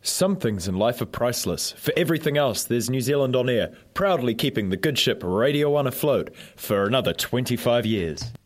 Some things in life are priceless. For everything else, there's New Zealand On Air, proudly keeping the good ship Radio 1 afloat for another 25 years.